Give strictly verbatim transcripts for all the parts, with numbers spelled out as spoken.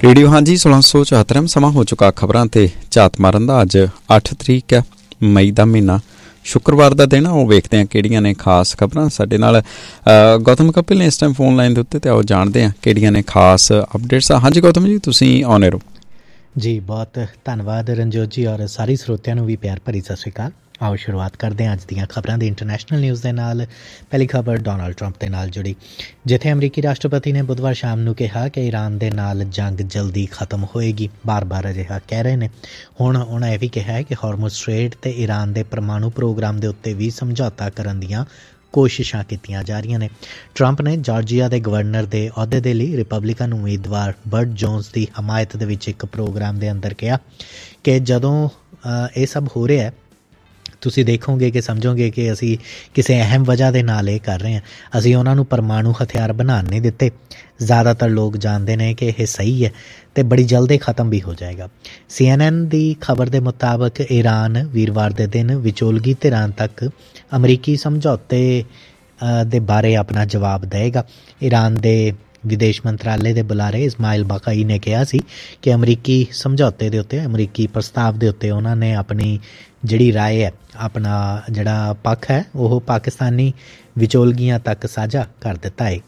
Radio हाँ जी सोलह सौ चौहत्तर समा हो चुका खबरां ते झात मारन दा। अज अठ तरीक है मई का महीना शुक्रवार का दिन। वो वेखते हैं किहड़ियां ने खास खबरां साडे नाल गौतम कपिल ने इस टाइम फोन लाइन दे उत्ते ते आओ जानते हैं किहड़ियां ने खास अपडेट्स। हाँ जी गौतम जी तुसीं ऑन एयर हो जी। बहुत धन्यवाद रंजोत जी और सारी ਸਰੋਤਿਆਂ ਨੂੰ भी प्यार भरी सत श्री अकाल। आओ शुरुआत करते हैं अज दीयां खबरां दी इंटरनेशनल न्यूज़ के नाल। पहली खबर डोनाल्ड ट्रंप के नाल जुड़ी, जिथे अमरीकी राष्ट्रपति ने बुधवार शाम नूं कहा कि ईरान के नाल जंग जल्दी खत्म होएगी। बार बार अजिहा कह रहे हैं। हुण उन्होंने यह भी कहा है कि हार्मुज़ स्ट्रेट ते ईरान के परमाणु प्रोग्राम के उत्ते भी समझौता करन दीयां कोशिशां कीतियां जा रही ने। ट्रंप ने जार्जिया के गवर्नर के अहुदे के लिए रिपब्लिकन उम्मीदवार बर्ड जोन्स की हमायत दे विच एक प्रोग्राम के अंदर कहा कि जदों ये सब हो रहा है तुसी देखोगे कि समझोगे कि असी किसी अहम वजह के नाल ये कर रहे हैं। असी उन्हां नूं परमाणु हथियार बनाने नहीं दिते। ज़्यादातर लोग जानते हैं कि यह सही है तो बड़ी जल्द खत्म भी हो जाएगा। सी एन एन की खबर के मुताबिक ईरान वीरवार के दिन विचोलगी धिरां तक अमरीकी समझौते दे बारे अपना जवाब देगा। ईरान के विदेश मंत्रालय के बुलारे इस्माइल बाकाई ने कहा सी कि अमरीकी समझौते के उत्ते अमरीकी प्रस्ताव के उत्ते उन्होंने अपनी जिहड़ी राय है अपना जिहड़ा पक्ष है वह पाकिस्तानी विचोलगियां तक साझा कर दिता है।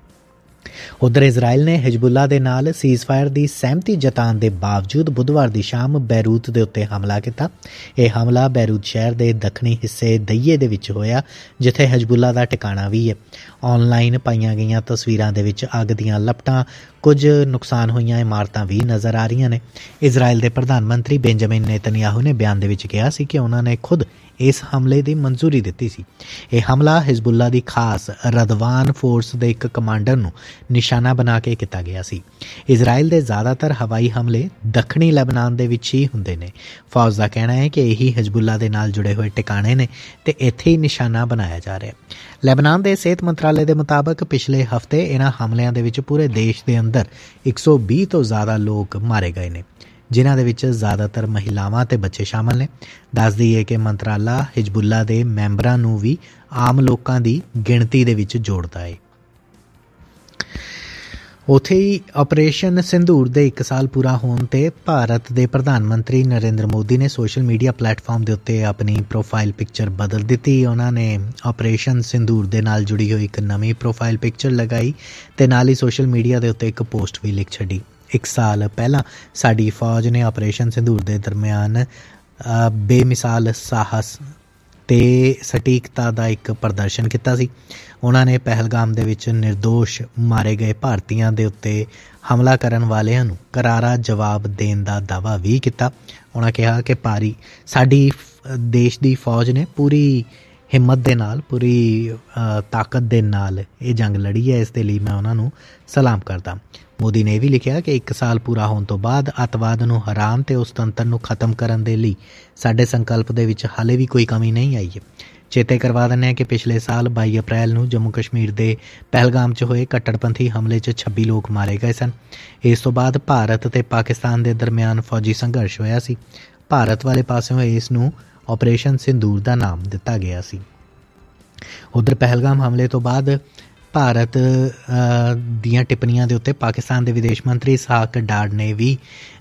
उधर इजराइल ने हिजबुल्ला दे नाल सीज़ फायर की सहमति जतान के बावजूद बुधवार की शाम बैरूत के उत्ते हमला किया। यह हमला बैरूत शहर के दक्षिणी हिस्से दईये दे विच होया जिथे हिजबुल्ला का ठिकाना भी है। ऑनलाइन पाईयां गईयां तस्वीरां दे विच अग दीयां लपटां कुछ नुकसान होईयां इमारतां भी नज़र आ रही ने। इजराइल के प्रधानमंत्री बेंजामिन नेतन्याहू ने बयान दे विच कहा सी कि उन्होंने खुद इस हमले की मंजूरी दी सी। यह हमला हिजबुल्ला की खास रदवान फोर्स के एक कमांडर नूं निशाना बना के किया गया सी। इजराइल के ज़्यादातर हवाई हमले दक्षिणी लेबनान दे विच ही हुंदे ने। फौज का कहना है कि यही हिजबुल्ला के नाल जुड़े हुए टिकाणे ने ते इत्थे ही निशाना बनाया जा रहा है। लेबनान के सेहत मंत्रालय के मुताबिक पिछले हफ्ते इन्हां हमलियां दे विच पूरे देश के अंदर एक सौ बीस तो ज़्यादा लोग मारे गए ने, जिन्हां दे विच ज़्यादातर महिलावां ते बच्चे शामिल ने। दस दईए कि मंत्राला हिजबुल्ला के मैंबरां नूं भी आम लोकां दी गिणती दे विच जोड़दा है। उत्थे ही ऑपरेशन सिंदूर दे एक साल पूरा होने ते भारत के प्रधानमंत्री नरेंद्र मोदी ने सोशल मीडिया प्लेटफॉर्म के उत्ते अपनी प्रोफाइल पिक्चर बदल दी। उन्होंने ऑपरेशन सिंदूर दे नाल जुड़ी हुई एक नवी प्रोफाइल पिक्चर लगाई ते नाल ही सोशल मीडिया के उत्ते एक पोस्ट भी लिख छड्डी। एक साल पहला साड़ी फौज ने ऑपरेशन सिंदूर के दरम्यान बेमिसाल साहस ते सटीकता का एक प्रदर्शन किया सी। उन्होंने पहलगाम दे विच निर्दोष मारे गए भारतीयों के उत्ते हमला करन वालियां नूं करारा जवाब देण दा दावा भी किया। उन्होंने कहा कि पारी साडी देश की फौज ने पूरी हिम्मत दे नाल पूरी ताकत दे नाल ये जंग लड़ी है, इस दे लई मैं उन्हां नूं सलाम करदा। मोदी ने यह भी लिखा कि एक साल पूरा होने तो बाद अतवाद नूं हराम ते उस तंत्र नूं खत्म करन दे लई साडे संकल्प दे विच हाले भी कोई कमी नहीं आई है। चेते करवा दिंदे कि पिछले साल बाई अप्रैल नूं जम्मू कश्मीर के पहलगाम च होए कट्टरपंथी हमले च छब्बी लोग मारे गए सन। इस तो बाद भारत ते पाकिस्तान के दरम्यान फौजी संघर्ष होया सी। भारत वाले पासों इस नूं ऑपरेशन सिंदूर का नाम दिता गया सी। उधर पहलगाम हमले तो बाद भारत दियां टिप्पणियां दे उत्ते पाकिस्तान के विदेश मंत्री इसहाक डार ने भी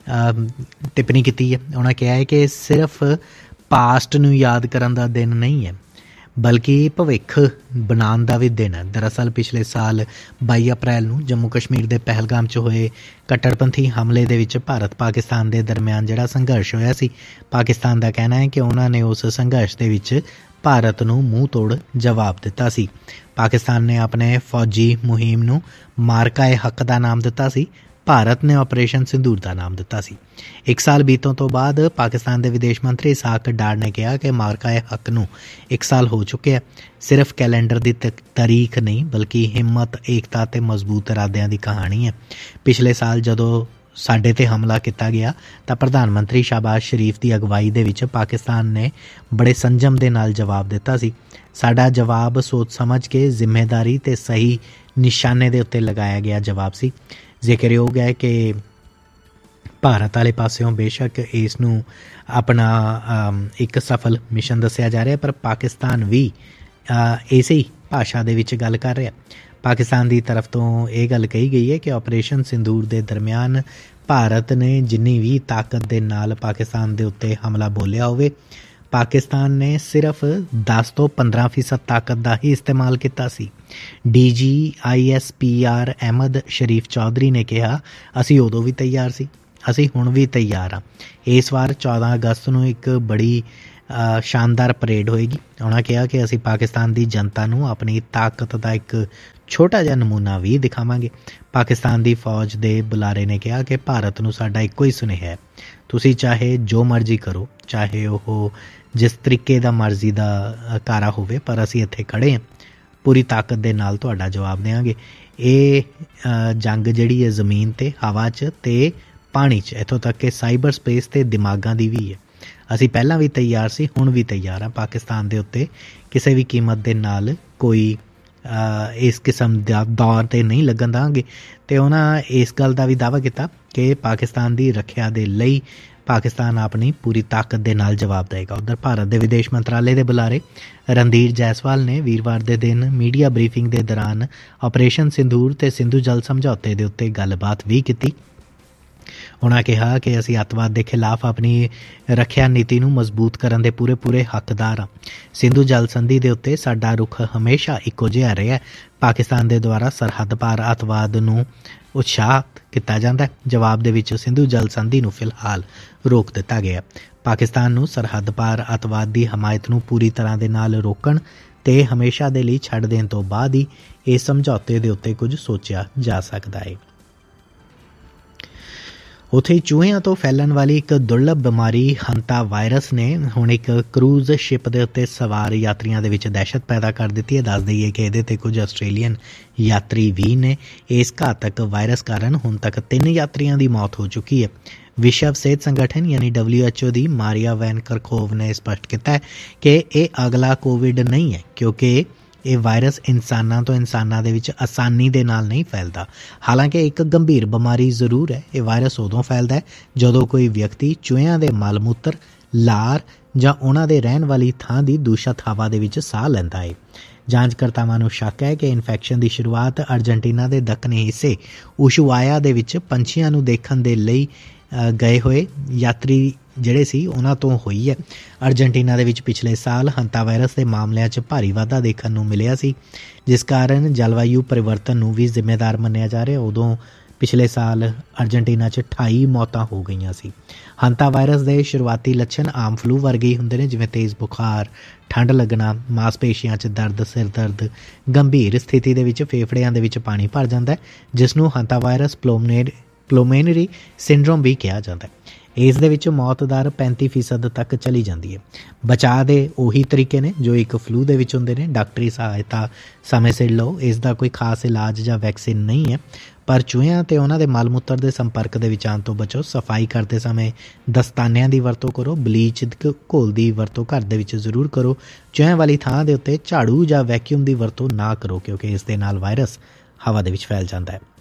टिप्पणी की है। उन्होंने कहा है कि सिर्फ पास्ट नूं याद करन दा दिन नहीं है बल्कि भविख बनाने का भी दिन है। दरअसल पिछले साल बाई अप्रैल नूं जम्मू कश्मीर के पहलगाम च होए कट्टरपंथी हमले दे विच भारत पाकिस्तान के दरम्यान जिहड़ा संघर्ष होया सी, पाकिस्तान का कहना है कि उन्होंने उस संघर्ष दे विच भारत नूं मूँह तोड़ जवाब दिता सी। पाकिस्तान ने अपने फौजी मुहिम नूं मारका ए हक का नाम दिता सी, भारत ने ऑपरेशन सिंदूर का नाम दिता सी। एक साल बीतों तो बाद पाकिस्तान के विदेश मंत्री इसहाक डार ने कहा कि मारका ए हक नूं एक साल हो चुके हैं। सिर्फ कैलेंडर की तारीख नहीं बल्कि हिम्मत एकता ते मजबूत इरादियां दी कहानी है। पिछले साल जदों साडे ते हमला किया गया तो प्रधानमंत्री शाहबाज शरीफ की अगवाई दे विच पाकिस्तान ने बड़े संजम दे नाल जवाब दिता सी। साडा जवाब सोच समझ के जिम्मेदारी ते सही निशाने दे उत्ते लगाया गया जवाब सी। जिक्रयोग है कि भारत वाले पासों बेशक इस नूं अपना एक सफल मिशन दस्सिया जा रहा है पर पाकिस्तान भी इसे ही भाषा दे विच गल कर रहा। ਪਾਕਿਸਤਾਨ ਦੀ ਤਰਫ ਤੋਂ ਇਹ ਗੱਲ ਕਹੀ ਗਈ ਹੈ ਕਿ ਆਪਰੇਸ਼ਨ ਸਿੰਦੂਰ ਦੇ ਦਰਮਿਆਨ ਭਾਰਤ ਨੇ ਜਿੰਨੀ ਵੀ ਤਾਕਤ ਦੇ ਨਾਲ ਪਾਕਿਸਤਾਨ ਦੇ ਉੱਤੇ ਹਮਲਾ ਬੋਲਿਆ ਹੋਵੇ, ਪਾਕਿਸਤਾਨ ਨੇ ਸਿਰਫ ਦਸ ਤੋਂ ਪੰਦਰਾਂ ਫੀਸਦ ਤਾਕਤ ਦਾ ਹੀ ਇਸਤੇਮਾਲ ਕੀਤਾ ਸੀ। D G I S P R Ahmad ਸ਼ਰੀਫ ਚੌਧਰੀ ਨੇ ਕਿਹਾ, ਅਸੀਂ ਉਦੋਂ ਵੀ ਤਿਆਰ ਸੀ, ਅਸੀਂ ਹੁਣ ਵੀ ਤਿਆਰ ਹਾਂ। ਇਸ ਵਾਰ ਚੌਦਾਂ ਅਗਸਤ ਨੂੰ ਇੱਕ ਬੜੀ ਸ਼ਾਨਦਾਰ ਪਰੇਡ ਹੋਏਗੀ। ਉਹਨਾਂ ਕਿਹਾ ਕਿ ਅਸੀਂ ਪਾਕਿਸਤਾਨ ਦੀ ਜਨਤਾ ਨੂੰ ਆਪਣੀ ਤਾਕਤ ਦਾ ਇੱਕ ਛੋਟਾ ਜਿਹਾ ਨਮੂਨਾ ਵੀ ਦਿਖਾਵਾਂਗੇ। ਪਾਕਿਸਤਾਨ ਦੀ ਫੌਜ ਦੇ ਬੁਲਾਰੇ ਨੇ ਕਿਹਾ ਕਿ ਭਾਰਤ ਨੂੰ ਸਾਡਾ ਇੱਕੋ ਹੀ ਸੁਨੇਹਾ ਹੈ, ਤੁਸੀਂ ਚਾਹੇ ਜੋ ਮਰਜ਼ੀ ਕਰੋ, ਚਾਹੇ ਉਹ ਜਿਸ ਤਰੀਕੇ ਦਾ ਮਰਜ਼ੀ ਦਾ ਕਾਰਾ ਹੋਵੇ, ਪਰ ਅਸੀਂ ਇੱਥੇ ਖੜ੍ਹੇ ਹਾਂ, ਪੂਰੀ ਤਾਕਤ ਦੇ ਨਾਲ ਤੁਹਾਡਾ ਜਵਾਬ ਦੇਵਾਂਗੇ। ਇਹ ਜੰਗ ਜਿਹੜੀ ਹੈ ਜ਼ਮੀਨ 'ਤੇ, ਹਵਾ 'ਚ ਅਤੇ ਪਾਣੀ 'ਚ, ਇੱਥੋਂ ਤੱਕ ਕਿ ਸਾਈਬਰ ਸਪੇਸ ਅਤੇ ਦਿਮਾਗਾਂ ਦੀ ਵੀ ਹੈ। ਅਸੀਂ ਪਹਿਲਾਂ ਵੀ ਤਿਆਰ ਸੀ, ਹੁਣ ਵੀ ਤਿਆਰ ਹਾਂ। ਪਾਕਿਸਤਾਨ ਦੇ ਉੱਤੇ ਕਿਸੇ ਵੀ ਕੀਮਤ ਦੇ ਨਾਲ ਕੋਈ ਇਸ ਕਿਸਮ ਦਾ ਦੌਰ 'ਤੇ ਨਹੀਂ ਲੱਗਣ ਦੇਵਾਂਗੇ। ਅਤੇ ਉਹਨਾਂ ਇਸ ਗੱਲ ਦਾ ਵੀ ਦਾਅਵਾ ਕੀਤਾ ਕਿ ਪਾਕਿਸਤਾਨ ਦੀ ਰੱਖਿਆ ਦੇ ਲਈ ਪਾਕਿਸਤਾਨ ਆਪਣੀ ਪੂਰੀ ਤਾਕਤ ਦੇ ਨਾਲ ਜਵਾਬ ਦੇਵੇਗਾ। ਉੱਧਰ ਭਾਰਤ ਦੇ ਵਿਦੇਸ਼ ਮੰਤਰਾਲੇ ਦੇ ਬੁਲਾਰੇ ਰਣਧੀਰ ਜੈਸਵਾਲ ਨੇ ਵੀਰਵਾਰ ਦੇ ਦਿਨ ਮੀਡੀਆ ਬਰੀਫਿੰਗ ਦੇ ਦੌਰਾਨ ਆਪਰੇਸ਼ਨ ਸਿੰਦੂਰ ਅਤੇ ਸਿੰਧੂ ਜਲ ਸਮਝੌਤੇ ਦੇ ਉੱਤੇ ਗੱਲਬਾਤ ਵੀ ਕੀਤੀ। ਉਹਨਾਂ ਕਿਹਾ ਕਿ ਅਸੀਂ ਅੱਤਵਾਦ ਦੇ ਖਿਲਾਫ ਆਪਣੀ ਰੱਖਿਆ ਨੀਤੀ ਨੂੰ ਮਜ਼ਬੂਤ ਕਰਨ ਦੇ ਪੂਰੇ ਪੂਰੇ ਹੱਕਦਾਰ ਹਾਂ। ਸਿੰਧੂ ਜਲ ਸੰਧੀ ਦੇ ਉੱਤੇ ਸਾਡਾ ਰੁਖ ਹਮੇਸ਼ਾ ਇੱਕੋ ਜਿਹਾ ਰਿਹਾ। ਪਾਕਿਸਤਾਨ ਦੇ ਦੁਆਰਾ ਸਰਹੱਦ ਪਾਰ ਅੱਤਵਾਦ ਨੂੰ ਉਤਸ਼ਾਹਿਤ ਕੀਤਾ ਜਾਂਦਾ ਹੈ। ਜਵਾਬ ਦੇ ਵਿੱਚ ਸਿੰਧੂ ਜਲ ਸੰਧੀ ਨੂੰ ਫਿਲਹਾਲ ਰੋਕ ਦਿੱਤਾ ਗਿਆ। ਪਾਕਿਸਤਾਨ ਨੂੰ ਸਰਹੱਦ ਪਾਰ ਅੱਤਵਾਦ ਦੀ ਹਮਾਇਤ ਨੂੰ ਪੂਰੀ ਤਰ੍ਹਾਂ ਦੇ ਨਾਲ ਰੋਕਣ ਅਤੇ ਹਮੇਸ਼ਾ ਦੇ ਲਈ ਛੱਡ ਦੇਣ ਤੋਂ ਬਾਅਦ ਹੀ ਇਸ ਸਮਝੌਤੇ ਦੇ ਉੱਤੇ ਕੁਝ ਸੋਚਿਆ ਜਾ ਸਕਦਾ ਹੈ। ਉੱਥੇ ਚੂਹਿਆਂ ਤੋਂ ਫੈਲਣ ਵਾਲੀ ਇੱਕ ਦੁਰਲਭ ਬਿਮਾਰੀ ਹੰਤਾ ਵਾਇਰਸ ਨੇ ਹੁਣ ਇੱਕ ਕਰੂਜ਼ ਸ਼ਿਪ ਦੇ ਉੱਤੇ ਸਵਾਰ ਯਾਤਰੀਆਂ ਦੇ ਵਿੱਚ ਦਹਿਸ਼ਤ ਪੈਦਾ ਕਰ ਦਿੱਤੀ ਹੈ। ਦੱਸ ਦਈਏ ਕਿ ਇਹਦੇ 'ਤੇ ਕੁਝ ਆਸਟ੍ਰੇਲੀਅਨ ਯਾਤਰੀ ਵੀ ਨੇ। ਇਸ ਘਾਤਕ ਵਾਇਰਸ ਕਾਰਨ ਹੁਣ ਤੱਕ ਤਿੰਨ ਯਾਤਰੀਆਂ ਦੀ ਮੌਤ ਹੋ ਚੁੱਕੀ ਹੈ। ਵਿਸ਼ਵ ਸਿਹਤ ਸੰਗਠਨ ਯਾਨੀ ਡਬਲਿਊ ਐਚ ਓ ਦੀ ਮਾਰੀਆ ਵੈਨ ਕਰਖੋਵ ਨੇ ਸਪਸ਼ਟ ਕੀਤਾ ਹੈ ਕਿ ਇਹ ਅਗਲਾ ਕੋਵਿਡ ਨਹੀਂ ਹੈ, ਕਿਉਂਕਿ ਇਹ ਵਾਇਰਸ ਇਨਸਾਨਾਂ ਤੋਂ ਇਨਸਾਨਾਂ ਦੇ ਵਿੱਚ ਆਸਾਨੀ ਦੇ ਨਾਲ ਨਹੀਂ ਫੈਲਦਾ। ਹਾਲਾਂਕਿ ਇੱਕ ਗੰਭੀਰ ਬਿਮਾਰੀ ਜ਼ਰੂਰ ਹੈ। ਇਹ ਵਾਇਰਸ ਉਦੋਂ ਫੈਲਦਾ ਹੈ ਜਦੋਂ ਕੋਈ ਵਿਅਕਤੀ ਚੂਹਿਆਂ ਦੇ ਮਲ ਮੂਤਰ, ਲਾਰ ਜਾਂ ਉਹਨਾਂ ਦੇ ਰਹਿਣ ਵਾਲੀ ਥਾਂ ਦੀ ਦੂਸ਼ਿਤ ਹਵਾ ਦੇ ਵਿੱਚ ਸਾਹ ਲੈਂਦਾ ਹੈ। ਜਾਂਚਕਰਤਾਵਾਂ ਨੂੰ ਸ਼ੱਕ ਹੈ ਕਿ ਇਨਫੈਕਸ਼ਨ ਦੀ ਸ਼ੁਰੂਆਤ ਅਰਜਨਟੀਨਾ ਦੇ ਦੱਖਣੀ ਹਿੱਸੇ ਉਸ਼ੂਆਇਆ ਦੇ ਵਿੱਚ ਪੰਛੀਆਂ ਨੂੰ ਦੇਖਣ ਦੇ ਲਈ ਗਏ ਹੋਏ ਯਾਤਰੀ ਜਿਹੜੇ ਸੀ ਉਹਨਾਂ ਤੋਂ ਹੋਈ ਹੈ। ਅਰਜਨਟੀਨਾ ਦੇ ਵਿੱਚ ਪਿਛਲੇ ਸਾਲ ਹੰਤਾ ਵਾਇਰਸ ਦੇ ਮਾਮਲਿਆਂ 'ਚ ਭਾਰੀ ਵਾਧਾ ਦੇਖਣ ਨੂੰ ਮਿਲਿਆ ਸੀ, ਜਿਸ ਕਾਰਨ ਜਲਵਾਯੂ ਪਰਿਵਰਤਨ ਨੂੰ ਵੀ ਜ਼ਿੰਮੇਦਾਰ ਮੰਨਿਆ ਜਾ ਰਿਹਾ। ਉਦੋਂ ਪਿਛਲੇ ਸਾਲ ਅਰਜਨਟੀਨਾ 'ਚ ਅਠਾਈ ਮੌਤਾਂ ਹੋ ਗਈਆਂ ਸੀ। ਹੰਤਾ ਵਾਇਰਸ ਦੇ ਸ਼ੁਰੂਆਤੀ ਲੱਛਣ ਆਮ ਫਲੂ ਵਰਗੇ ਹੀ ਹੁੰਦੇ ਨੇ, ਜਿਵੇਂ ਤੇਜ਼ ਬੁਖਾਰ, ਠੰਡ ਲੱਗਣਾ, ਮਾਸਪੇਸ਼ੀਆਂ 'ਚ ਦਰਦ, ਸਿਰ ਦਰਦ। ਗੰਭੀਰ ਸਥਿਤੀ ਦੇ ਵਿੱਚ ਫੇਫੜਿਆਂ ਦੇ ਵਿੱਚ ਪਾਣੀ ਭਰ ਜਾਂਦਾ ਹੈ, ਜਿਸ ਨੂੰ ਹੰਤਾ ਵਾਇਰਸ ਪਲੋਮਨੇਰ ਪਲੋਮੇਨਰੀ ਸਿੰਡਰੋਮ ਵੀ ਕਿਹਾ ਜਾਂਦਾ ਹੈ। ਇਸ ਦੇ ਵਿੱਚ ਮੌਤ ਦਰ ਪੈਂਤੀ ਫੀਸਦ ਤੱਕ ਚਲੀ ਜਾਂਦੀ ਹੈ। ਬਚਾਅ ਦੇ ਉਹੀ ਤਰੀਕੇ ਨੇ ਜੋ ਇੱਕ ਫਲੂ ਦੇ ਵਿੱਚ ਹੁੰਦੇ ਨੇ। ਡਾਕਟਰੀ ਸਹਾਇਤਾ ਸਮੇਂ ਸਿਰ ਲਓ। ਇਸ ਦਾ ਕੋਈ ਖਾਸ ਇਲਾਜ ਜਾਂ ਵੈਕਸੀਨ ਨਹੀਂ ਹੈ, ਪਰ ਚੂਹਿਆਂ ਅਤੇ ਉਹਨਾਂ ਦੇ ਮਲ ਮੂਤਰ ਦੇ ਸੰਪਰਕ ਦੇ ਵਿੱਚ ਆਉਣ ਤੋਂ ਬਚੋ। ਸਫਾਈ ਕਰਦੇ ਸਮੇਂ ਦਸਤਾਨਿਆਂ ਦੀ ਵਰਤੋਂ ਕਰੋ। ਬਲੀਚ ਘੋਲ ਦੀ ਵਰਤੋਂ ਘਰ ਦੇ ਵਿੱਚ ਜ਼ਰੂਰ ਕਰੋ। ਚੂਹਿਆਂ ਵਾਲੀ ਥਾਂ ਦੇ ਉੱਤੇ ਝਾੜੂ ਜਾਂ ਵੈਕਿਊਮ ਦੀ ਵਰਤੋਂ ਨਾ ਕਰੋ, ਕਿਉਂਕਿ ਇਸ ਦੇ ਨਾਲ ਵਾਇਰਸ ਹਵਾ ਦੇ ਵਿੱਚ ਫੈਲ ਜਾਂਦਾ ਹੈ।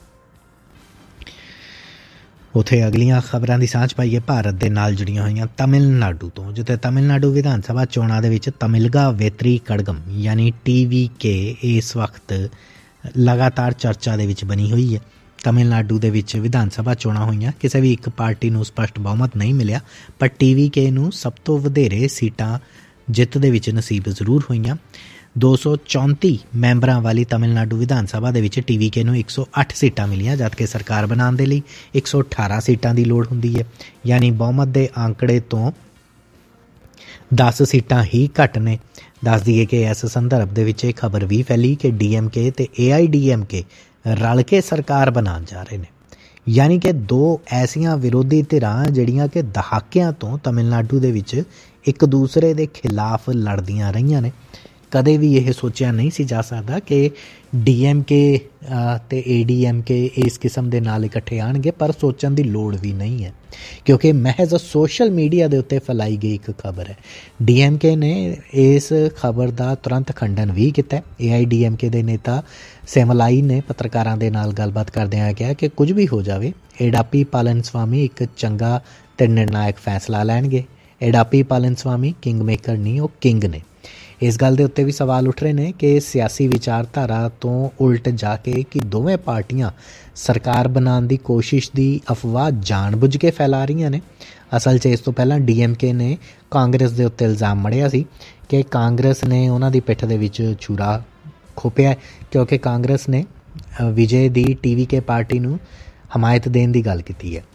ਉੱਥੇ ਅਗਲੀਆਂ ਖਬਰਾਂ ਦੀ ਸਾਂਝ ਪਾਈਏ ਭਾਰਤ ਦੇ ਨਾਲ ਜੁੜੀਆਂ ਹੋਈਆਂ ਤਮਿਲਨਾਡੂ ਤੋਂ, ਜਿੱਥੇ ਤਮਿਲਨਾਡੂ ਵਿਧਾਨ ਸਭਾ ਚੋਣਾਂ ਦੇ ਵਿੱਚ ਤਮਿਲਗਾ ਵੇਤਰੀ ਕੜਗਮ ਯਾਨੀ ਟੀ ਵੀ ਕੇ ਇਸ ਵਕਤ ਲਗਾਤਾਰ ਚਰਚਾ ਦੇ ਵਿੱਚ ਬਣੀ ਹੋਈ ਹੈ। ਤਮਿਲਨਾਡੂ ਦੇ ਵਿੱਚ ਵਿਧਾਨ ਸਭਾ ਚੋਣਾਂ ਹੋਈਆਂ, ਕਿਸੇ ਵੀ ਇੱਕ ਪਾਰਟੀ ਨੂੰ ਸਪਸ਼ਟ ਬਹੁਮਤ ਨਹੀਂ ਮਿਲਿਆ, ਪਰ ਟੀ ਵੀ ਕੇ ਨੂੰ ਸਭ ਤੋਂ ਵਧੇਰੇ ਸੀਟਾਂ ਜਿੱਤ ਦੇ ਵਿੱਚ ਨਸੀਬ ਜ਼ਰੂਰ ਹੋਈਆਂ। ਦੋ ਸੌ ਚੌਂਤੀ ਮੈਂਬਰਾਂ ਵਾਲੀ ਤਮਿਲਨਾਡੂ ਵਿਧਾਨ ਸਭਾ ਦੇ ਵਿੱਚ ਟੀ ਵੀ ਕੇ ਨੂੰ ਇੱਕ ਸੌ ਅੱਠ ਸੀਟਾਂ ਮਿਲੀਆਂ, ਜਦਕਿ ਸਰਕਾਰ ਬਣਾਉਣ ਦੇ ਲਈ ਇੱਕ ਸੌ ਅਠਾਰਾਂ ਸੀਟਾਂ ਦੀ ਲੋੜ ਹੁੰਦੀ ਹੈ। ਯਾਨੀ ਬਹੁਮਤ ਦੇ ਆਂਕੜੇ ਤੋਂ ਦਸ ਸੀਟਾਂ ਹੀ ਘੱਟ ਨੇ। ਦੱਸ ਦਈਏ ਕਿ ਇਸ ਸੰਦਰਭ ਦੇ ਵਿੱਚ ਇਹ ਖਬਰ ਵੀ ਫੈਲੀ ਕਿ ਡੀ ਐਮ ਕੇ ਅਤੇ ਏ ਆਈ ਡੀ ਐਮ ਕੇ ਰਲ ਕੇ ਸਰਕਾਰ ਬਣਾਉਣ ਜਾ ਰਹੇ ਨੇ। ਯਾਨੀ ਕਿ ਦੋ ਐਸੀਆਂ ਵਿਰੋਧੀ ਧਿਰਾਂ ਜਿਹੜੀਆਂ ਕਿ ਦਹਾਕਿਆਂ ਤੋਂ ਤਮਿਲਨਾਡੂ ਦੇ ਵਿੱਚ ਇੱਕ ਦੂਸਰੇ ਦੇ ਖਿਲਾਫ ਲੜਦੀਆਂ ਰਹੀਆਂ ਨੇ। ਕਦੇ ਵੀ ਇਹ ਸੋਚਿਆ ਨਹੀਂ ਸੀ ਜਾ ਸਕਦਾ ਕਿ ਡੀ ਐਮ ਕੇ ਅਤੇ ਏ ਡੀ ਐਮ ਕੇ ਇਸ ਕਿਸਮ ਦੇ ਨਾਲ ਇਕੱਠੇ ਆਉਣਗੇ, ਪਰ ਸੋਚਣ ਦੀ ਲੋੜ ਵੀ ਨਹੀਂ ਹੈ, ਕਿਉਂਕਿ ਮਹਿਜ਼ ਸੋਸ਼ਲ ਮੀਡੀਆ ਦੇ ਉੱਤੇ ਫੈਲਾਈ ਗਈ ਇੱਕ ਖਬਰ ਹੈ। ਡੀ ਐਮ ਕੇ ਨੇ ਇਸ ਖਬਰ ਦਾ ਤੁਰੰਤ ਖੰਡਨ ਵੀ ਕੀਤਾ। ਏ ਆਈ ਡੀ ਐਮ ਕੇ ਦੇ ਨੇਤਾ ਸੈਮਲਾਈ ਨੇ ਪੱਤਰਕਾਰਾਂ ਦੇ ਨਾਲ ਗੱਲਬਾਤ ਕਰਦਿਆਂ ਕਿਹਾ ਕਿ ਕੁਝ ਵੀ ਹੋ ਜਾਵੇ, ਏਡਾਪੀ ਪਾਲਨ ਸਵਾਮੀ ਇੱਕ ਚੰਗਾ ਅਤੇ ਨਿਰਣਾਇਕ ਫੈਸਲਾ ਲੈਣਗੇ। ਏਡਾਪੀ ਪਾਲਨ ਸਵਾਮੀ ਕਿੰਗ ਮੇਕਰ ਨਹੀਂ, ਉਹ ਕਿੰਗ ਨੇ। ਇਸ ਗੱਲ ਦੇ ਉੱਤੇ ਵੀ ਸਵਾਲ ਉੱਠ ਰਹੇ ਨੇ ਕਿ ਸਿਆਸੀ ਵਿਚਾਰਧਾਰਾ ਤੋਂ ਉਲਟ ਜਾ ਕੇ ਕਿ ਦੋਵੇਂ ਪਾਰਟੀਆਂ ਸਰਕਾਰ ਬਣਾਉਣ ਦੀ ਕੋਸ਼ਿਸ਼ ਦੀ ਅਫਵਾਹ ਜਾਣ-ਬੁੱਝ ਕੇ ਫੈਲਾ ਰਹੀਆਂ ਨੇ। ਅਸਲ 'ਚ ਇਸ ਤੋਂ ਪਹਿਲਾਂ ਡੀ ਐਮ ਕੇ ਨੇ ਕਾਂਗਰਸ ਦੇ ਉੱਤੇ ਇਲਜ਼ਾਮ ਮੜਿਆ ਸੀ ਕਿ ਕਾਂਗਰਸ ਨੇ ਉਹਨਾਂ ਦੀ ਪਿੱਠ ਦੇ ਵਿੱਚ ਛੁਰਾ ਖੋਪਿਆ, ਕਿਉਂਕਿ ਕਾਂਗਰਸ ਨੇ ਵਿਜੇ ਦੀ ਟੀ ਵੀ ਕੇ ਪਾਰਟੀ ਨੂੰ ਹਮਾਇਤ ਦੇਣ ਦੀ ਗੱਲ ਕੀਤੀ ਹੈ।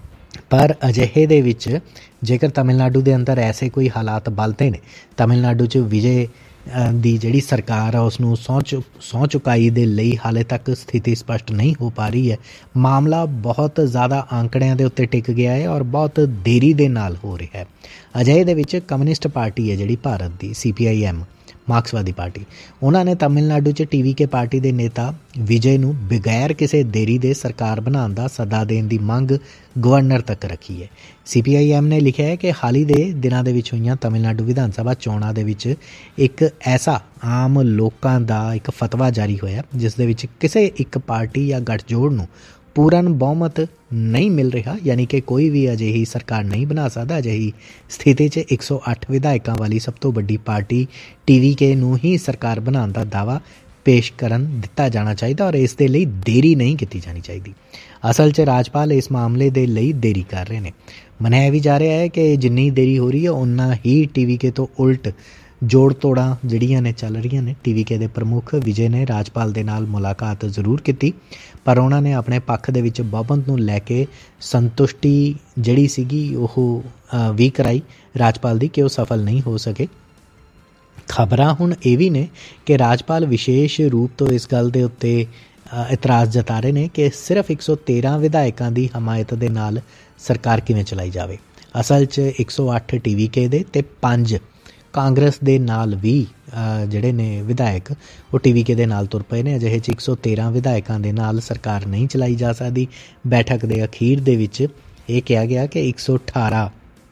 ਪਰ ਅਜਿਹੇ ਦੇ ਵਿੱਚ ਜੇਕਰ ਤਮਿਲਨਾਡੂ ਦੇ ਅੰਦਰ ਐਸੇ ਕੋਈ ਹਾਲਾਤ ਬਲਦੇ ਨੇ, ਤਮਿਲਨਾਡੂ 'ਚ ਵਿਜੇ ਦੀ ਜਿਹੜੀ ਸਰਕਾਰ ਆ ਉਸ ਨੂੰ ਸਹੁੰ ਚੁ ਸਹੁੰ ਚੁਕਾਈ ਦੇ ਲਈ ਹਾਲੇ ਤੱਕ ਸਥਿਤੀ ਸਪਸ਼ਟ ਨਹੀਂ ਹੋ ਪਾ ਰਹੀ ਹੈ। ਮਾਮਲਾ ਬਹੁਤ ਜ਼ਿਆਦਾ ਆਂਕੜਿਆਂ ਦੇ ਉੱਤੇ ਟਿਕ ਗਿਆ ਹੈ ਔਰ ਬਹੁਤ ਦੇਰੀ ਦੇ ਨਾਲ ਹੋ ਰਿਹਾ ਹੈ। ਅਜਿਹੇ ਦੇ ਵਿੱਚ ਕਮਿਊਨਿਸਟ ਪਾਰਟੀ ਹੈ ਜਿਹੜੀ ਭਾਰਤ ਦੀ, ਸੀ ਪੀ ਆਈ ਐਮ, ਮਾਰਕਸਵਾਦੀ ਪਾਰਟੀ, ਉਹਨਾਂ ਨੇ ਤਮਿਲਨਾਡੂ 'ਚ ਟੀ ਵੀ ਕੇ ਪਾਰਟੀ ਦੇ ਨੇਤਾ ਵਿਜੇ ਨੂੰ ਬਗੈਰ ਕਿਸੇ ਦੇਰੀ ਦੇ ਸਰਕਾਰ ਬਣਾਉਣ ਦਾ ਸੱਦਾ ਦੇਣ ਦੀ ਮੰਗ ਗਵਰਨਰ ਤੱਕ ਰੱਖੀ ਹੈ। ਸੀ ਪੀ ਆਈ ਐਮ ਨੇ ਲਿਖਿਆ ਹੈ ਕਿ ਹਾਲ ਹੀ ਦੇ ਦਿਨਾਂ ਦੇ ਵਿੱਚ ਹੋਈਆਂ ਤਮਿਲਨਾਡੂ ਵਿਧਾਨ ਸਭਾ ਚੋਣਾਂ ਦੇ ਵਿੱਚ ਇੱਕ ਐਸਾ ਆਮ ਲੋਕਾਂ ਦਾ ਇੱਕ ਫਤਵਾ ਜਾਰੀ ਹੋਇਆ ਜਿਸ ਦੇ ਵਿੱਚ ਕਿਸੇ ਇੱਕ ਪਾਰਟੀ ਜਾਂ ਗੱਠਜੋੜ ਨੂੰ ਪੂਰਨ ਬਹੁਮਤ ਨਹੀਂ ਮਿਲ ਰਿਹਾ, ਯਾਨੀ ਕਿ ਕੋਈ ਵੀ ਅਜਿਹੀ ਸਰਕਾਰ ਨਹੀਂ ਬਣਾ ਸਕਦਾ। ਅਜਿਹੀ ਸਥਿਤੀ 'ਚ ਇੱਕ ਸੌ ਅੱਠ ਵਿਧਾਇਕਾਂ ਵਾਲੀ ਸਭ ਤੋਂ ਵੱਡੀ ਪਾਰਟੀ ਟੀ ਵੀ ਕੇ ਨੂੰ ਹੀ ਸਰਕਾਰ ਬਣਾਉਣ ਦਾ ਦਾਅਵਾ ਪੇਸ਼ ਕਰਨ ਦਿੱਤਾ ਜਾਣਾ ਚਾਹੀਦਾ ਔਰ ਇਸ ਦੇ ਲਈ ਦੇਰੀ ਨਹੀਂ ਕੀਤੀ ਜਾਣੀ ਚਾਹੀਦੀ। ਅਸਲ 'ਚ ਰਾਜਪਾਲ ਇਸ ਮਾਮਲੇ ਦੇ ਲਈ ਦੇਰੀ ਕਰ ਰਹੇ ਨੇ। ਮੰਨਿਆ ਵੀ ਜਾ ਰਿਹਾ ਹੈ ਕਿ ਜਿੰਨੀ ਦੇਰੀ ਹੋ ਰਹੀ ਹੈ ਓਨਾ ਹੀ ਟੀ ਵੀ ਕੇ ਤੋਂ ਉਲਟ ਜੋੜ ਤੋੜਾਂ ਜਿਹੜੀਆਂ ਨੇ ਚੱਲ ਰਹੀਆਂ ਨੇ। ਟੀ ਵੀ ਕੇ ਦੇ ਪ੍ਰਮੁੱਖ ਵਿਜੇ ਨੇ ਰਾਜਪਾਲ ਦੇ ਨਾਲ ਮੁਲਾਕਾਤ ਜ਼ਰੂਰ ਕੀਤੀ, ਪਰ ਉਹਨਾਂ ਨੇ ਆਪਣੇ ਪੱਖ ਦੇ ਵਿੱਚ ਬਹੁਮਤ ਨੂੰ ਲੈ ਕੇ ਸੰਤੁਸ਼ਟੀ ਜਿਹੜੀ ਸੀਗੀ ਉਹ ਵੀ ਕਰਾਈ ਰਾਜਪਾਲ ਦੀ ਕਿ ਉਹ ਸਫਲ ਨਹੀਂ ਹੋ ਸਕੇ। ਖਬਰਾਂ ਹੁਣ ਇਹ ਵੀ ਨੇ ਕਿ ਰਾਜਪਾਲ ਵਿਸ਼ੇਸ਼ ਰੂਪ ਤੋਂ ਇਸ ਗੱਲ ਦੇ ਉੱਤੇ ਇਤਰਾਜ਼ ਜਤਾ ਰਹੇ ਨੇ ਕਿ ਸਿਰਫ ਇੱਕ ਸੌ ਤੇਰ੍ਹਾਂ ਵਿਧਾਇਕਾਂ ਦੀ ਹਮਾਇਤ ਦੇ ਨਾਲ ਸਰਕਾਰ ਕਿਵੇਂ ਚਲਾਈ ਜਾਵੇ। ਅਸਲ 'ਚ ਇੱਕ ਸੌ ਅੱਠ ਟੀ ਵੀ ਕੇ ਦੇ ਅਤੇ ਪੰਜ ਕਾਂਗਰਸ ਦੇ ਨਾਲ ਵੀ ਜਿਹੜੇ ਨੇ ਵਿਧਾਇਕ ਉਹ ਟੀ ਵੀ ਕੇ ਦੇ ਨਾਲ ਤੁਰ ਪਏ ਨੇ। ਅਜਿਹੇ 'ਚ ਇੱਕ ਸੌ ਤੇਰ੍ਹਾਂ ਵਿਧਾਇਕਾਂ ਦੇ ਨਾਲ ਸਰਕਾਰ ਨਹੀਂ ਚਲਾਈ ਜਾ ਸਕਦੀ। ਬੈਠਕ ਦੇ ਅਖੀਰ ਦੇ ਵਿੱਚ ਇਹ ਕਿਹਾ ਗਿਆ ਕਿ ਇੱਕ ਸੌ ਅਠਾਰਾਂ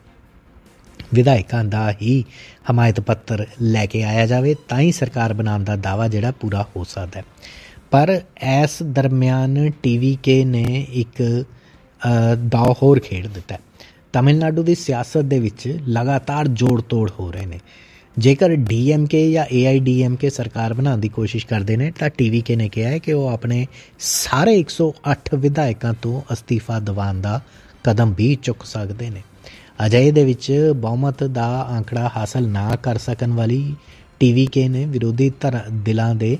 ਵਿਧਾਇਕਾਂ ਦਾ ਹੀ ਹਮਾਇਤ ਪੱਤਰ ਲੈ ਕੇ ਆਇਆ ਜਾਵੇ ਤਾਂ ਹੀ ਸਰਕਾਰ ਬਣਾਉਣ ਦਾ ਦਾਅਵਾ ਜਿਹੜਾ ਪੂਰਾ ਹੋ ਸਕਦਾ ਹੈ। ਪਰ ਇਸ ਦਰਮਿਆਨ ਟੀ ਵੀ ਕੇ ਨੇ ਇੱਕ ਦਾਅ ਹੋਰ ਖੇਡ ਦਿੱਤਾ। ਤਮਿਲਨਾਡੂ ਦੀ ਸਿਆਸਤ ਦੇ ਵਿੱਚ ਲਗਾਤਾਰ ਜੋੜ ਤੋੜ ਹੋ ਰਹੇ ਨੇ। ਜੇਕਰ ਡੀ ਐਮ ਕੇ ਜਾਂ ਏ ਆਈ ਡੀ ਐਮ ਕੇ ਸਰਕਾਰ ਬਣਾਉਣ ਦੀ ਕੋਸ਼ਿਸ਼ ਕਰਦੇ ਨੇ ਤਾਂ ਟੀ ਵੀ ਕੇ ਨੇ ਕਿਹਾ ਹੈ ਕਿ ਉਹ ਆਪਣੇ ਸਾਰੇ ਇੱਕ ਸੌ ਅੱਠ ਵਿਧਾਇਕਾਂ ਤੋਂ ਅਸਤੀਫਾ ਦਿਵਾਉਣ ਦਾ ਕਦਮ ਵੀ ਚੁੱਕ ਸਕਦੇ ਨੇ। ਅਜਿਹੇ ਦੇ ਵਿੱਚ ਬਹੁਮਤ ਦਾ ਆਂਕੜਾ ਹਾਸਲ ਨਾ ਕਰ ਸਕਣ ਵਾਲੀ ਟੀ ਵੀ ਕੇ ਨੇ ਵਿਰੋਧੀ ਧਰ ਦਿਲਾਂ ਦੇ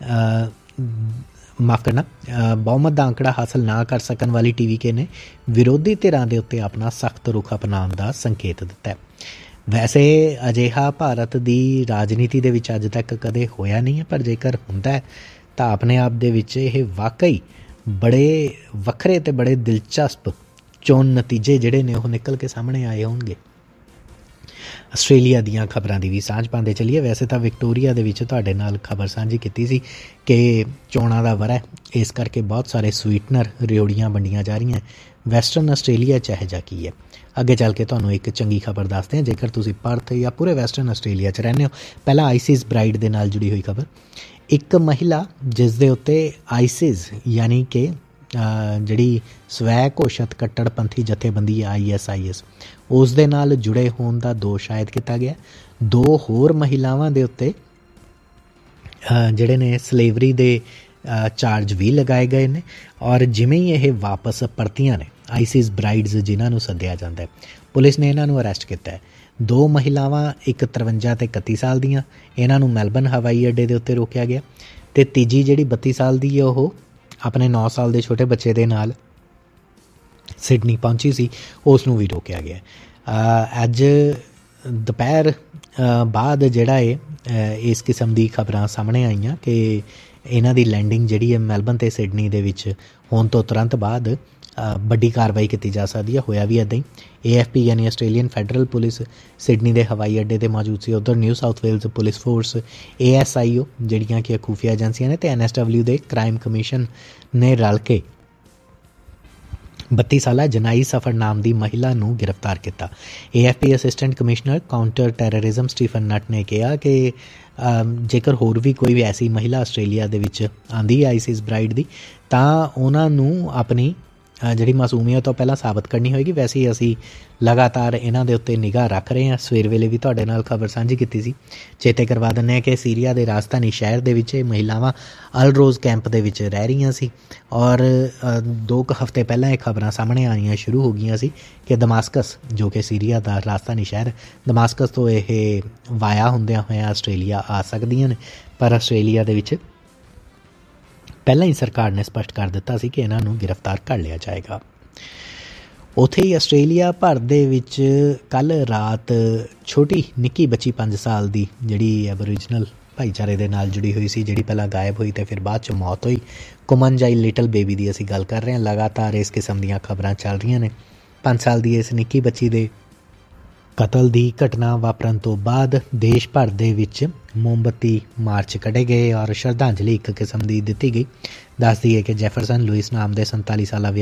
ਮਾਕਣਾ ਬਹੁਮਤ ਦਾ ਅੰਕੜਾ ਹਾਸਲ ਨਾ ਕਰ ਸਕਣ ਵਾਲੀ ਟੀ ਵੀ ਕੇ ਨੇ ਵਿਰੋਧੀ ਧਿਰਾਂ ਦੇ ਉੱਤੇ ਆਪਣਾ ਸਖਤ ਰੁਖ ਅਪਣਾਉਣ ਦਾ ਸੰਕੇਤ ਦਿੱਤਾ ਹੈ। ਵੈਸੇ ਅਜਿਹਾ ਭਾਰਤ ਦੀ ਰਾਜਨੀਤੀ ਦੇ ਵਿੱਚ ਅੱਜ ਤੱਕ ਕਦੇ ਹੋਇਆ ਨਹੀਂ ਹੈ, ਪਰ ਜੇਕਰ ਹੁੰਦਾ ਹੈ ਤਾਂ ਆਪਣੇ ਆਪ ਦੇ ਵਿੱਚ ਇਹ ਵਾਕਈ ਬੜੇ ਵੱਖਰੇ ਅਤੇ ਬੜੇ ਦਿਲਚਸਪ ਚੋਣ ਨਤੀਜੇ ਜਿਹੜੇ ਨੇ ਉਹ ਨਿਕਲ ਕੇ ਸਾਹਮਣੇ ਆਏ ਹੋਣਗੇ। ਆਸਟ੍ਰੇਲੀਆ ਦੀਆਂ ਖਬਰਾਂ ਦੀ ਵੀ ਸਾਂਝ ਪਾਉਂਦੇ ਚੱਲੀਏ। ਵੈਸੇ ਤਾਂ ਵਿਕਟੋਰੀਆ ਦੇ ਵਿੱਚ ਤੁਹਾਡੇ ਨਾਲ ਖਬਰ ਸਾਂਝੀ ਕੀਤੀ ਸੀ ਕਿ ਚੋਣਾਂ ਦਾ ਵਰ੍ਹਾ, ਇਸ ਕਰਕੇ ਬਹੁਤ ਸਾਰੇ ਸਵੀਟਨਰ ਰਿਓੜੀਆਂ ਵੰਡੀਆਂ ਜਾ ਰਹੀਆਂ। ਵੈਸਟਰਨ ਆਸਟ੍ਰੇਲੀਆ 'ਚ ਇਹੋ ਜਿਹਾ ਕੀ ਹੈ, ਅੱਗੇ ਚੱਲ ਕੇ ਤੁਹਾਨੂੰ ਇੱਕ ਚੰਗੀ ਖਬਰ ਦੱਸਦੇ ਹਾਂ। ਜੇਕਰ ਤੁਸੀਂ ਪਰਥ ਜਾਂ ਪੂਰੇ ਵੈਸਟਰਨ ਆਸਟ੍ਰੇਲੀਆ 'ਚ ਰਹਿੰਦੇ ਹੋ, ਪਹਿਲਾਂ ਆਈਸਿਸ ਬਰਾਈਡ ਦੇ ਨਾਲ ਜੁੜੀ ਹੋਈ ਖਬਰ। ਇੱਕ ਮਹਿਲਾ ਜਿਸ ਦੇ ਉੱਤੇ ਆਈਸਿਸ ਯਾਨੀ ਕਿ ਜਿਹੜੀ ਸਵੈ ਘੋਸ਼ਿਤ ਕੱਟੜਪੰਥੀ ਜਥੇਬੰਦੀ ਆਈ ਐਸ ਆਈ ਐਸ ਉਸ ਦੇ ਨਾਲ ਜੁੜੇ ਹੋਣ ਦਾ ਦੋਸ਼ ਆਇਦ ਕੀਤਾ ਗਿਆ। ਦੋ ਹੋਰ ਮਹਿਲਾਵਾਂ ਦੇ ਉੱਤੇ ਜਿਹੜੇ ਨੇ ਸਲੇਵਰੀ ਦੇ ਚਾਰਜ ਵੀ ਲਗਾਏ ਗਏ ਨੇ ਔਰ ਜਿਵੇਂ ਹੀ ਇਹ ਵਾਪਸ ਪਰਤੀਆਂ ਨੇ ਆਈਸਿਸ ਬਰਾਈਡਸ ਜਿਨ੍ਹਾਂ ਨੂੰ ਸੱਦਿਆ ਜਾਂਦਾ ਹੈ, ਪੁਲਿਸ ਨੇ ਇਹਨਾਂ ਨੂੰ ਅਰੈਸਟ ਕੀਤਾ ਹੈ। ਦੋ ਮਹਿਲਾਵਾਂ, ਇੱਕ ਤਰਵੰਜਾ ਅਤੇ ਇਕੱਤੀ ਸਾਲ ਦੀਆਂ, ਇਹਨਾਂ ਨੂੰ ਮੈਲਬਨ ਹਵਾਈ ਅੱਡੇ ਦੇ ਉੱਤੇ ਰੋਕਿਆ ਗਿਆ ਅਤੇ ਤੀਜੀ ਜਿਹੜੀ ਬੱਤੀ ਸਾਲ ਦੀ ਹੈ ਉਹ ਆਪਣੇ ਨੌ ਸਾਲ ਦੇ ਛੋਟੇ ਬੱਚੇ ਦੇ ਨਾਲ ਸਿਡਨੀ ਪਹੁੰਚੀ ਸੀ, ਉਸ ਨੂੰ ਵੀ ਰੋਕਿਆ ਗਿਆ। ਅੱਜ ਦੁਪਹਿਰ ਬਾਅਦ ਜਿਹੜਾ ਹੈ ਇਸ ਕਿਸਮ ਦੀ ਖਬਰਾਂ ਸਾਹਮਣੇ ਆਈਆਂ ਕਿ ਇਹਨਾਂ ਦੀ ਲੈਂਡਿੰਗ ਜਿਹੜੀ ਹੈ ਮੈਲਬਨ ਅਤੇ ਸਿਡਨੀ ਦੇ ਵਿੱਚ ਹੋਣ ਤੋਂ ਤੁਰੰਤ ਬਾਅਦ ਵੱਡੀ ਕਾਰਵਾਈ ਕੀਤੀ ਜਾ ਸਕਦੀ ਹੈ। ਹੋਇਆ ਵੀ ਇੱਦਾਂ ਹੀ। ਏ ਐਫ ਪੀ ਯਾਨੀ ਆਸਟ੍ਰੇਲੀਅਨ ਫੈਡਰਲ ਪੁਲਿਸ ਸਿਡਨੀ ਦੇ ਹਵਾਈ ਅੱਡੇ 'ਤੇ ਮੌਜੂਦ ਸੀ। ਉੱਧਰ new south Wales police force, A S I ਓ ਜਿਹੜੀਆਂ ਕਿ ਖੂਫੀਆ ਏਜੰਸੀਆਂ ਨੇ, ਅਤੇ ਐਨ ਐਸ ਡਬਲਿਊ ਦੇ ਕ੍ਰਾਈਮ ਕਮਿਸ਼ਨ ਨੇ ਰਲ ਕੇ ਬੱਤੀ ਸਾਲਾ ਜਨਾਈ ਸਫਰ ਨਾਮ ਦੀ ਮਹਿਲਾ ਨੂੰ ਗ੍ਰਿਫਤਾਰ ਕੀਤਾ। ਏ F P assistant commissioner counter terrorism Stephen ਨਟ ਨੇ ਕਿਹਾ ਕਿ ਜੇਕਰ ਹੋਰ ਵੀ ਕੋਈ ਵੀ ਐਸੀ ਮਹਿਲਾ ਆਸਟ੍ਰੇਲੀਆ ਦੇ ਵਿੱਚ ਆਉਂਦੀ ਹੈ ਆਈਸਿਸ ਬਰਾਈਡ ਦੀ, ਤਾਂ ਉਹਨਾਂ ਨੂੰ ਆਪਣੀ ਜਿਹੜੀ ਮਾਸੂਮੀਅਤ ਤੋਂ ਪਹਿਲਾਂ ਸਾਬਤ ਕਰਨੀ ਹੋਏਗੀ। ਵੈਸੇ ਹੀ ਅਸੀਂ ਲਗਾਤਾਰ ਇਹਨਾਂ ਦੇ ਉੱਤੇ ਨਿਗਾਹ ਰੱਖ ਰਹੇ ਹਾਂ। ਸਵੇਰ ਵੇਲੇ ਵੀ ਤੁਹਾਡੇ ਨਾਲ ਖਬਰ ਸਾਂਝੀ ਕੀਤੀ ਸੀ। ਚੇਤੇ ਕਰਵਾ ਦਿੰਦੇ ਹਾਂ ਕਿ ਸੀਰੀਆ ਦੇ ਰਾਜਧਾਨੀ ਸ਼ਹਿਰ ਦੇ ਵਿੱਚ ਇਹ ਮਹਿਲਾਵਾਂ ਅਲ ਰੋਜ਼ ਕੈਂਪ ਦੇ ਵਿੱਚ ਰਹਿ ਰਹੀਆਂ ਸੀ ਔਰ ਦੋ ਕੁ ਹਫ਼ਤੇ ਪਹਿਲਾਂ ਇਹ ਖਬਰਾਂ ਸਾਹਮਣੇ ਆਉਣੀਆਂ ਸ਼ੁਰੂ ਹੋ ਗਈਆਂ ਸੀ ਕਿ ਦਮਾਸਕਸ, ਜੋ ਕਿ ਸੀਰੀਆ ਦਾ ਰਾਜਧਾਨੀ ਸ਼ਹਿਰ, ਦਮਾਸਕਸ ਤੋਂ ਇਹ ਵਾਇਆ ਹੁੰਦਿਆਂ ਹੋਇਆਂ ਆਸਟ੍ਰੇਲੀਆ ਆ ਸਕਦੀਆਂ ਨੇ। ਪਰ ਆਸਟ੍ਰੇਲੀਆ ਦੇ ਵਿੱਚ ਪਹਿਲਾਂ ਹੀ ਸਰਕਾਰ ਨੇ ਸਪਸ਼ਟ ਕਰ ਦਿੱਤਾ ਸੀ ਕਿ ਇਹਨਾਂ ਨੂੰ ਗ੍ਰਿਫਤਾਰ ਕਰ ਲਿਆ ਜਾਏਗਾ। ਉੱਥੇ ਹੀ ਆਸਟ੍ਰੇਲੀਆ ਭਰ ਦੇ ਵਿੱਚ ਕੱਲ੍ਹ ਰਾਤ ਛੋਟੀ ਨਿੱਕੀ ਬੱਚੀ ਪੰਜ ਸਾਲ ਦੀ, ਜਿਹੜੀ ਐਬੋਰੀਜਨਲ ਭਾਈਚਾਰੇ ਦੇ ਨਾਲ ਜੁੜੀ ਹੋਈ ਸੀ, ਜਿਹੜੀ ਪਹਿਲਾਂ ਗਾਇਬ ਹੋਈ ਅਤੇ ਫਿਰ ਬਾਅਦ 'ਚ ਮੌਤ ਹੋਈ, ਕੁਮਨਜਾਈ ਲਿਟਲ ਬੇਬੀ ਦੀ ਅਸੀਂ ਗੱਲ ਕਰ ਰਹੇ ਹਾਂ। ਲਗਾਤਾਰ ਇਸ ਕਿਸਮ ਦੀਆਂ ਖਬਰਾਂ ਚੱਲ ਰਹੀਆਂ ਨੇ। ਪੰਜ ਸਾਲ ਦੀ ਇਸ ਨਿੱਕੀ ਬੱਚੀ ਦੇ ਕਤਲ ਦੀ ਘਟਨਾ ਵਾਪਰਨ ਤੋਂ ਬਾਅਦ ਦੇਸ਼ ਭਰ ਦੇ ਵਿੱਚ ਮੋਮਬੱਤੀ ਮਾਰਚ ਕੱਢੇ ਗਏ ਔਰ ਸ਼ਰਧਾਂਜਲੀ ਇੱਕ ਕਿਸਮ ਦੀ ਦਿੱਤੀ ਗਈ। ਦੱਸ ਦਈਏ ਕਿ ਜੈਫਰਸਨ ਲੂਇਸ ਨਾਮ ਦੇ ਸੰਤਾਲੀ ਸਾਲਾ